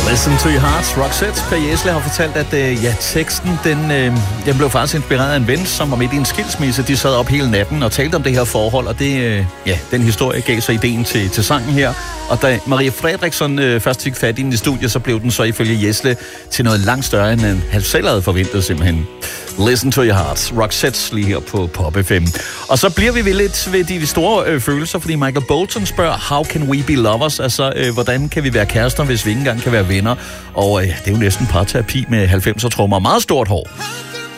Listen to your hearts, Roxette. Per Gessle har fortalt, at teksten den blev faktisk inspireret af en ven, som var midt i en skilsmisse. De sad op hele natten og talte om det her forhold, og det, den historie gav så ideen til sangen her. Og da Maria Fredriksson først fik fat i den i studiet, så blev den så ifølge Gessle til noget langt større, end han selv havde forventet simpelthen. Listen to your hearts, Roxette lige her på Pop FM. Og så bliver vi lidt ved de store følelser, fordi Michael Bolton spørger, how can we be lovers? Altså, hvordan kan vi være kærester, hvis vi ikke engang kan være venner? Og det er jo næsten parterapi med 90'er trommer og meget stort hår.